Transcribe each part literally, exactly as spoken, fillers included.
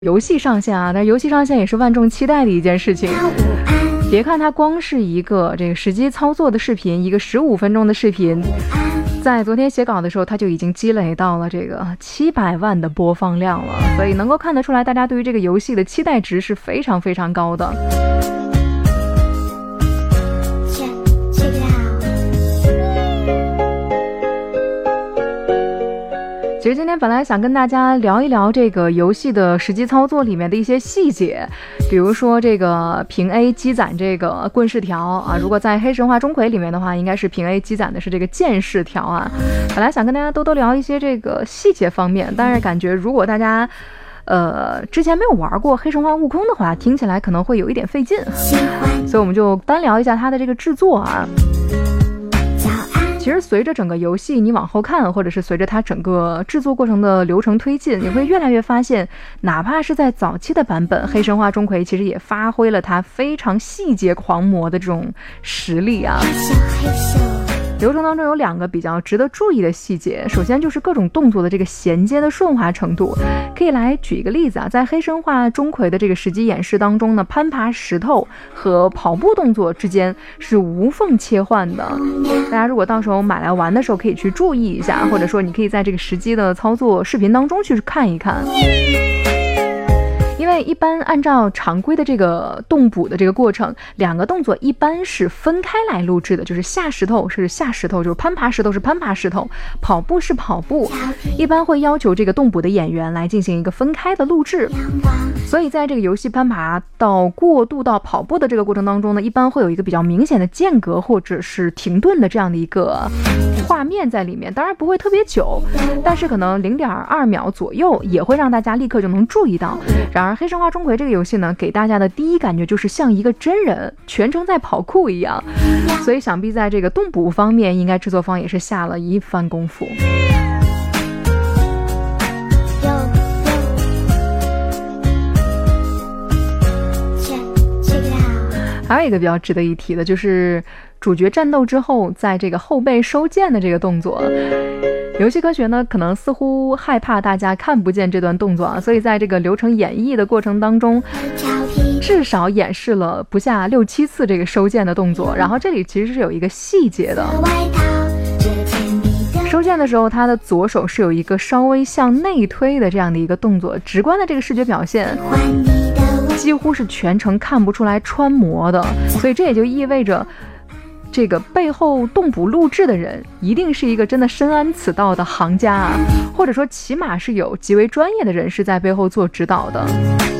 游戏上线啊，但是游戏上线也是万众期待的一件事情。别看它光是一个这个实机操作的视频，一个十五分钟的视频，在昨天写稿的时候，它就已经积累到了这个七百万的播放量了，所以能够看得出来，大家对于这个游戏的期待值是非常非常高的。其实今天本来想跟大家聊一聊这个游戏的实际操作里面的一些细节，比如说这个平 A 积攒这个棍式条啊，如果在黑神话钟馗里面的话，应该是平 A 积攒的是这个剑式条啊。本来想跟大家多多聊一些这个细节方面，但是感觉如果大家呃之前没有玩过黑神话悟空的话，听起来可能会有一点费劲，所以我们就单聊一下它的这个制作啊。其实随着整个游戏你往后看，或者是随着它整个制作过程的流程推进，你会越来越发现，哪怕是在早期的版本，黑神话钟馗其实也发挥了它非常细节狂魔的这种实力啊。流程当中有两个比较值得注意的细节，首先就是各种动作的这个衔接的顺滑程度。可以来举一个例子啊，在黑神话钟馗的这个实际演示当中呢，攀爬石头和跑步动作之间是无缝切换的。大家如果到时候买来玩的时候可以去注意一下，或者说你可以在这个实际的操作视频当中去看一看。因为一般按照常规的这个动捕的这个过程，两个动作一般是分开来录制的，就是下石头是下石头，就是攀爬石头是攀爬石头，跑步是跑步，一般会要求这个动捕的演员来进行一个分开的录制。所以在这个游戏攀爬到过渡到跑步的这个过程当中呢，一般会有一个比较明显的间隔或者是停顿的这样的一个画面在里面，当然不会特别久，但是可能零点二秒左右也会让大家立刻就能注意到。然而黑神话钟馗这个游戏呢，给大家的第一感觉就是像一个真人全程在跑酷一样，所以想必在这个动捕方面，应该制作方也是下了一番功夫。还有一个比较值得一提的就是主角战斗之后在这个后背收剑的这个动作，游戏科学呢可能似乎害怕大家看不见这段动作啊，所以在这个流程演绎的过程当中，至少演示了不下六七次这个收剑的动作。然后这里其实是有一个细节的，收剑的时候他的左手是有一个稍微向内推的这样的一个动作，直观的这个视觉表现几乎是全程看不出来穿模的，所以这也就意味着这个背后动捕录制的人一定是一个真的深谙此道的行家啊，或者说起码是有极为专业的人士在背后做指导的。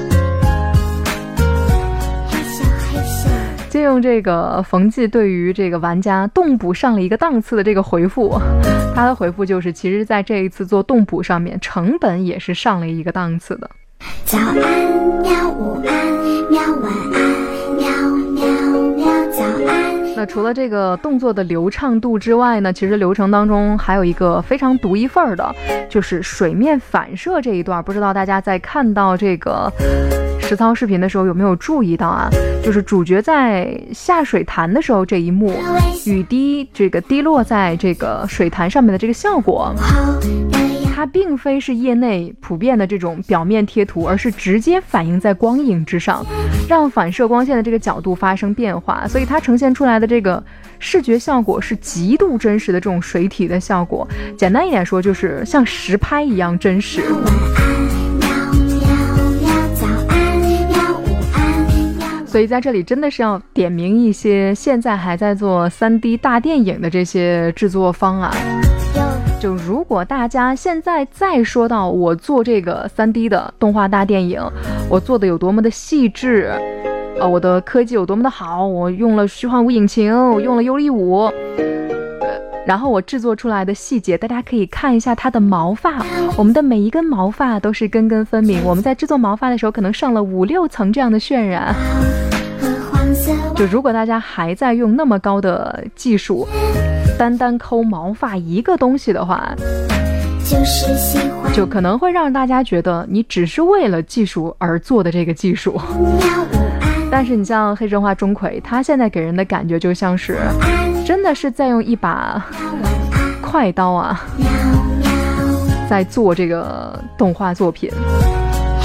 借用这个冯骥对于这个玩家动捕上了一个档次的这个回复，他的回复就是其实在这一次做动捕上面成本也是上了一个档次的。早安喵，午安喵，晚安喵喵喵，早安。那除了这个动作的流畅度之外呢，其实流程当中还有一个非常独一份儿的，就是水面反射这一段。不知道大家在看到这个实操视频的时候有没有注意到啊？就是主角在下水潭的时候这一幕，雨滴这个滴落在这个水潭上面的这个效果，它并非是业内普遍的这种表面贴图，而是直接反映在光影之上，让反射光线的这个角度发生变化，所以它呈现出来的这个视觉效果是极度真实的这种水体的效果。简单一点说，就是像实拍一样真实。所以在这里真的是要点名一些现在还在做 三 D 大电影的这些制作方啊，就如果大家现在再说到我做这个 三 D 的动画大电影，我做的有多么的细致，呃，我的科技有多么的好，我用了虚幻五引擎，我用了优力五，然后我制作出来的细节，大家可以看一下它的毛发，我们的每一根毛发都是根根分明，我们在制作毛发的时候可能上了五六层这样的渲染。就如果大家还在用那么高的技术单单抠毛发一个东西的话，就可能会让大家觉得你只是为了技术而做的这个技术。但是你像黑神话钟馗，他现在给人的感觉就像是真的是在用一把快刀啊在做这个动画作品。